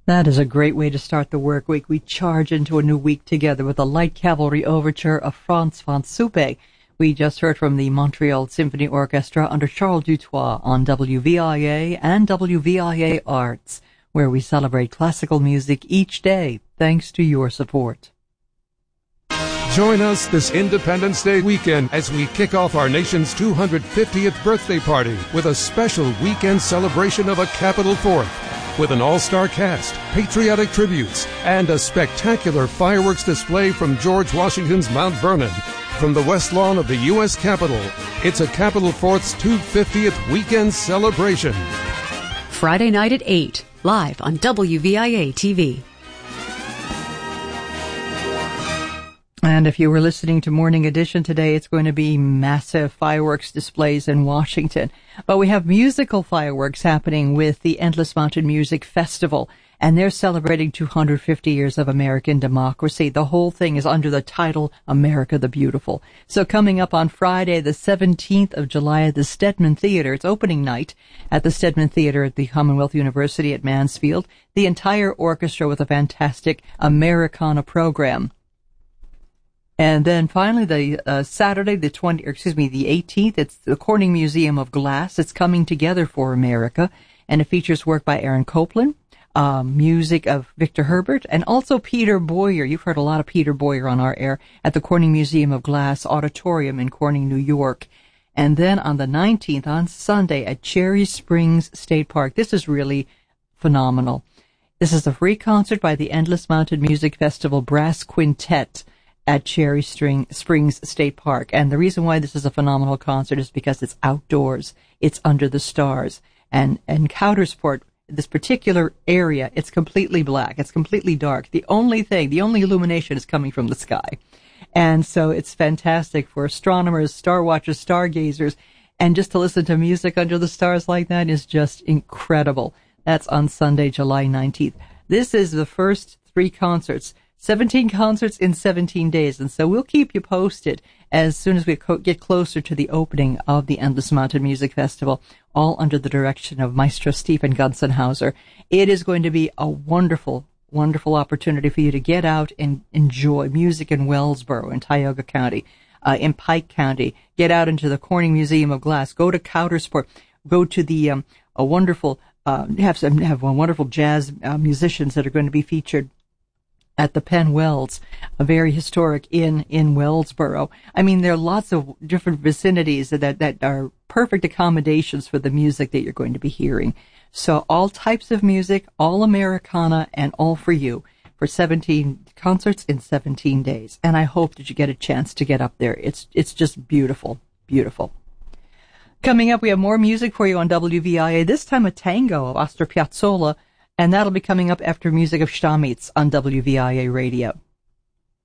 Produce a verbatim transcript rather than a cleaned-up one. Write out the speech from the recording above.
That is a great way to start the work week. We charge into a new week together with a light cavalry overture of Franz von Suppe. We just heard from the Montreal Symphony Orchestra under Charles Dutoit on W V I A and W V I A Arts, where we celebrate classical music each day, thanks to your support. Join us this Independence Day weekend as we kick off our nation's two hundred fiftieth birthday party with a special weekend celebration of a Capitol Fourth. With an all-star cast, patriotic tributes, and a spectacular fireworks display from George Washington's Mount Vernon. From the West Lawn of the U S Capitol, it's a Capitol Fourth's two hundred fiftieth weekend celebration. Friday night at eight, live on W V I A T V. And if you were listening to Morning Edition today, it's going to be massive fireworks displays in Washington. But we have musical fireworks happening with the Endless Mountain Music Festival, and they're celebrating two hundred fifty years of American democracy. The whole thing is under the title America the Beautiful. So coming up on Friday, the seventeenth of July at the Stedman Theater, it's opening night at the Stedman Theater at the Commonwealth University at Mansfield, the entire orchestra with a fantastic Americana program. And then finally, the uh, Saturday, the twentieth, or excuse me, the eighteenth, it's the Corning Museum of Glass. It's coming together for America, and it features work by Aaron Copland, um, music of Victor Herbert, and also Peter Boyer. You've heard a lot of Peter Boyer on our air at the Corning Museum of Glass Auditorium in Corning, New York. And then on the nineteenth, on Sunday, at Cherry Springs State Park. This is really phenomenal. This is a free concert by the Endless Mountain Music Festival Brass Quintet at Cherry Springs State Park. And the reason why this is a phenomenal concert is because it's outdoors. It's under the stars. And in Coudersport, this particular area, it's completely black. It's completely dark. The only thing, the only illumination is coming from the sky. And so it's fantastic for astronomers, star watchers, stargazers. And just to listen to music under the stars like that is just incredible. That's on Sunday, July nineteenth. This is the first three concerts. seventeen concerts in seventeen days, and so we'll keep you posted as soon as we co- get closer to the opening of the Endless Mountain Music Festival, all under the direction of Maestro Stephen Gunsenhauser. It is going to be a wonderful, wonderful opportunity for you to get out and enjoy music in Wellsboro, in Tioga County, uh, in Pike County. Get out into the Corning Museum of Glass. Go to Coudersport. Go to the um, a wonderful uh, have some have wonderful jazz uh, musicians that are going to be featured at the Penn Wells, a very historic inn in Wellsboro. I mean, there are lots of different vicinities that, that are perfect accommodations for the music that you're going to be hearing. So all types of music, all Americana, and all for you for seventeen concerts in seventeen days. And I hope that you get a chance to get up there. It's, it's just beautiful, beautiful. Coming up, we have more music for you on W V I A, this time a tango of Astor Piazzolla, and that'll be coming up after music of Stamitz on W V I A Radio.